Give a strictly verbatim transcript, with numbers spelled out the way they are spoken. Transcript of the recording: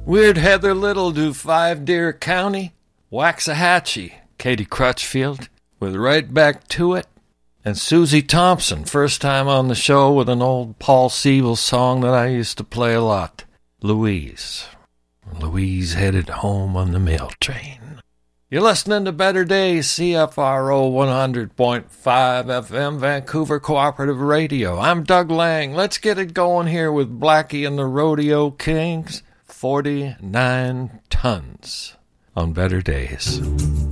Weird Heather Little do Five Deer County. Waxahachie, Katie Crutchfield, with Right Back to It. And Susie Thompson, first time on the show with an old Paul Siebel song that I used to play a lot. Louise. Louise headed home on the mail train. You're listening to Better Days, C F R O one hundred point five F M, Vancouver Cooperative Radio. I'm Doug Lang. Let's get it going here with Blackie and the Rodeo Kings. forty-nine tons on Better Days.